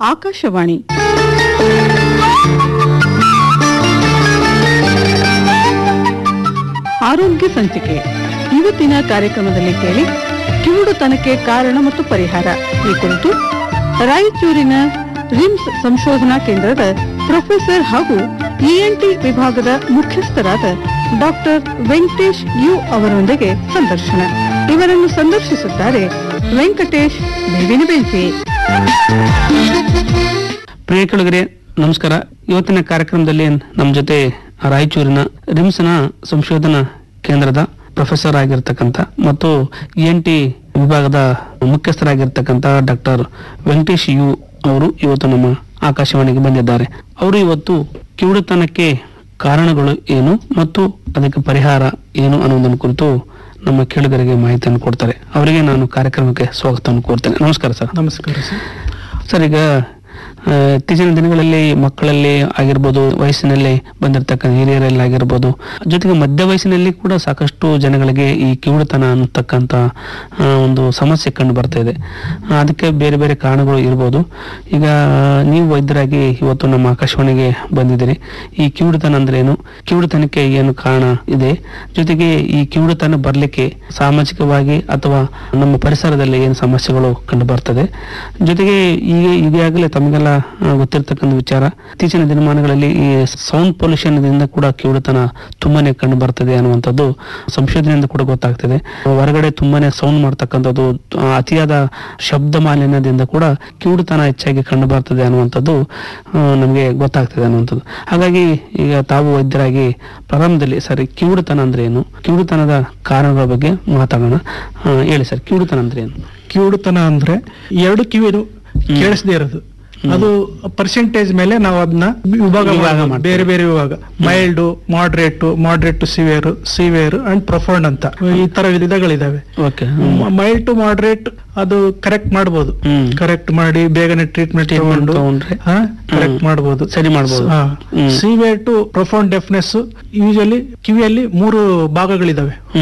ಆಕಾಶವಾಣಿ. ಆರೋಗ್ಯ ಸಂಚಿಕೆ. ಇವತ್ತಿನ ಕಾರ್ಯಕ್ರಮದಲ್ಲಿ ಕೇಳಿ ಕಿವುಡುತನಕ್ಕೆ ಕಾರಣ ಮತ್ತು ಪರಿಹಾರ ಈ ಕುರಿತು ರಾಯಚೂರಿನ ರಿಮ್ಸ್ ಸಂಶೋಧನಾ ಕೇಂದ್ರದ ಪ್ರೊಫೆಸರ್ ಹಾಗೂ ಇಎನ್ಟಿ ವಿಭಾಗದ ಮುಖ್ಯಸ್ಥರಾದ ಡಾಕ್ಟರ್ ವೆಂಕಟೇಶ್ ಯು ಅವರೊಂದಿಗೆ ಸಂದರ್ಶನ. ಇವರನ್ನು ಸಂದರ್ಶಿಸುತ್ತಾರೆ ವೆಂಕಟೇಶ್ ಬೇವಿನ ಬೆಂಚಿ. ಪ್ರಿಯ ಕೇಳುಗರೆ, ನಮಸ್ಕಾರ. ಇವತ್ತಿನ ಕಾರ್ಯಕ್ರಮದಲ್ಲಿ ನಮ್ಮ ಜೊತೆ ರಾಯಚೂರಿನ ರಿಮ್ಸ್ನ ಸಂಶೋಧನಾ ಕೇಂದ್ರದ ಪ್ರೊಫೆಸರ್ ಆಗಿರ್ತಕ್ಕಂಥ ಮತ್ತು ಇಎನ್ಟಿ ವಿಭಾಗದ ಮುಖ್ಯಸ್ಥರಾಗಿರ್ತಕ್ಕಂಥ ಡಾಕ್ಟರ್ ವೆಂಕಟೇಶ್ ಯು ಅವರು ಇವತ್ತು ನಮ್ಮ ಆಕಾಶವಾಣಿಗೆ ಬಂದಿದ್ದಾರೆ. ಅವರು ಇವತ್ತು ಕಿವುಡುತನಕ್ಕೆ ಕಾರಣಗಳು ಏನು ಮತ್ತು ಅದಕ್ಕೆ ಪರಿಹಾರ ಏನು ಅನ್ನೋದನ್ನು ಕುರಿತು ನಮ್ಮ ಕೇಳುಗರಿಗೆ ಮಾಹಿತಿಯನ್ನು ಕೊಡ್ತಾರೆ. ಅವರಿಗೆ ನಾನು ಕಾರ್ಯಕ್ರಮಕ್ಕೆ ಸ್ವಾಗತವನ್ನು ಕೋರ್ತೇನೆ. ನಮಸ್ಕಾರ ಸರ್. ನಮಸ್ಕಾರ ಸರ್, ಈಗ ಇತ್ತೀಚಿನ ದಿನಗಳಲ್ಲಿ ಮಕ್ಕಳಲ್ಲಿ ಆಗಿರ್ಬೋದು, ವಯಸ್ಸಿನಲ್ಲಿ ಬಂದಿರತಕ್ಕಂಥ ಹಿರಿಯರಲ್ಲಿ ಆಗಿರ್ಬೋದು, ಜೊತೆಗೆ ಮಧ್ಯ ವಯಸ್ಸಿನಲ್ಲಿ ಕೂಡ ಸಾಕಷ್ಟು ಜನಗಳಿಗೆ ಈ ಕಿವುಡುತನ ಅನ್ನತಕ್ಕಂಥ ಒಂದು ಸಮಸ್ಯೆ ಕಂಡು ಬರ್ತಾ ಇದೆ. ಅದಕ್ಕೆ ಬೇರೆ ಬೇರೆ ಕಾರಣಗಳು ಇರ್ಬೋದು. ಈಗ ನೀವು ವೈದ್ಯರಾಗಿ ಇವತ್ತು ನಮ್ಮ ಆಕಾಶವಾಣಿಗೆ ಬಂದಿದ್ದೀರಿ. ಈ ಕಿವುಡುತನ ಅಂದ್ರೆ ಏನು, ಕಿವುಡುತನಕ್ಕೆ ಏನು ಕಾರಣ ಇದೆ, ಜೊತೆಗೆ ಈ ಕಿವುಡುತನ ಬರ್ಲಿಕ್ಕೆ ಸಾಮಾಜಿಕವಾಗಿ ಅಥವಾ ನಮ್ಮ ಪರಿಸರದಲ್ಲಿ ಏನು ಸಮಸ್ಯೆಗಳು ಕಂಡು ಬರ್ತದೆ, ಜೊತೆಗೆ ಈಗಾಗಲೇ ತಮಗೆಲ್ಲ ಗೊತ್ತಿರ್ತಕ್ಕಂಥ ವಿಚಾರ, ಇತ್ತೀಚಿನ ದಿನಮಾನಗಳಲ್ಲಿ ಈ ಸೌಂಡ್ ಪೊಲ್ಯೂಷನ್ ದಿಂದ ಕೂಡ ಕಿವುಡುತನ ತುಂಬಾನೇ ಕಂಡು ಬರ್ತದೆ ಅನ್ನುವಂಥದ್ದು ಸಂಶೋಧನೆಯಿಂದ ಕೂಡ ಗೊತ್ತಾಗ್ತದೆ. ಹೊರಗಡೆ ತುಂಬಾನೇ ಸೌಂಡ್ ಮಾಡ್ತಕ್ಕಂಥದ್ದು, ಅತಿಯಾದ ಶಬ್ದ ಮಾಲಿನ್ಯದಿಂದ ಕೂಡ ಕಿವುಡುತನ ಹೆಚ್ಚಾಗಿ ಕಂಡು ಬರ್ತದೆ ಅನ್ನುವಂಥದ್ದು ನಮಗೆ ಗೊತ್ತಾಗ್ತದೆ ಅನ್ನುವಂಥದ್ದು. ಹಾಗಾಗಿ ಈಗ ತಾವು ವೈದ್ಯರಾಗಿ ಪ್ರಾರಂಭದಲ್ಲಿ ಸರ್, ಕಿವುಡುತನ ಅಂದ್ರೆ ಏನು, ಕಿವುಡುತನದ ಕಾರಣಗಳ ಬಗ್ಗೆ ಮಾತಾಡೋಣ. ಹೇಳಿ ಸರ್, ಕಿವುಡುತನ ಅಂದ್ರೆ ಏನು? ಕಿವುಡುತನ ಅಂದ್ರೆ ಎರಡು ಕಿವಿನು ಕೇಳಿಸದೇ ಇರೋದು. ಅದು ಪರ್ಸೆಂಟೇಜ್ ಮೇಲೆ ನಾವು ಅದನ್ನ ವಿಭಾಗ ಬೇರೆ ಬೇರೆ ವಿಭಾಗ, mild, moderate to severe and profound ಅಂತ ಈ ತರ ವಿಧಗಳಿದಾವೆ. ಮೈಲ್ಡ್ ಟು ಮಾಡರೇಟ್ ಅದು ಕರೆಕ್ಟ್ ಮಾಡಬಹುದು, ಕರೆಕ್ಟ್ ಮಾಡಿ ಬೇಗನೆ ಟ್ರೀಟ್ಮೆಂಟ್ ತಗೊಂಡು ಕರೆಕ್ಟ್ ಮಾಡಬಹುದು, ಸರಿ ಮಾಡಬಹುದು. Severe to profound deafness usually ಕಿವಿಯಲ್ಲಿ 3 ಭಾಗಗಳಿದಾವೆ.